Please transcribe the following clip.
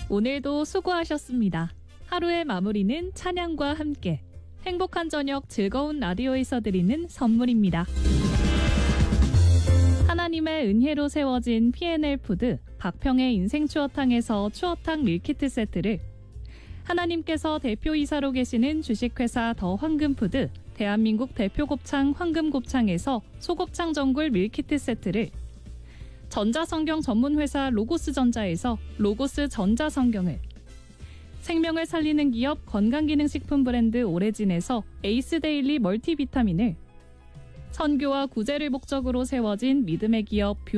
오늘도 수고하셨습니다. 하루의 마무리는 찬양과 함께 행복한 저녁 즐거운 라디오에서 드리는 선물입니다. 하나님의 은혜로 세워진 P&L 푸드 박평의 인생 추어탕에서 추어탕 밀키트 세트를, 하나님께서 대표이사로 계시는 주식회사 더 황금푸드 대한민국 대표 곱창 황금곱창에서 소곱창 전골 밀키트 세트를, 전자성경 전문회사 로고스전자에서 로고스 전자성경을, 생명을 살리는 기업 건강기능식품 브랜드 오레진에서 에이스데일리 멀티비타민을, 선교와 구제를 목적으로 세워진 믿음의 기업